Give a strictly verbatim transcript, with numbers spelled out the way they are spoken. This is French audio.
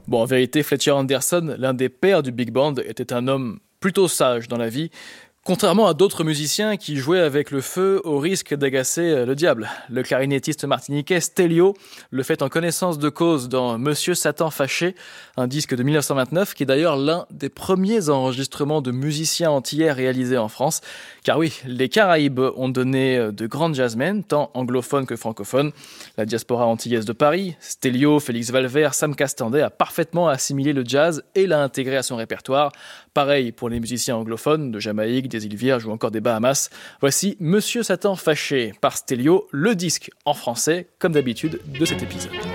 Bon, en vérité, Fletcher Henderson, l'un des pères du big band, était un homme plutôt sage dans la vie, contrairement à d'autres musiciens qui jouaient avec le feu au risque d'agacer le diable. Le clarinettiste martiniquais Stelio le fait en connaissance de cause dans Monsieur Satan fâché, un disque de dix-neuf cent vingt-neuf qui est d'ailleurs l'un des premiers enregistrements de musiciens antillais réalisés en France. Car oui, les Caraïbes ont donné de grandes jazzmen, tant anglophones que francophones. La diaspora antillaise de Paris, Stelio, Félix Valvert, Sam Castandet a parfaitement assimilé le jazz et l'a intégré à son répertoire. Pareil pour les musiciens anglophones de Jamaïque, des îles Vierges ou encore des Bahamas. Voici Monsieur Satan fâché par Stelio, le disque en français, comme d'habitude, de cet épisode.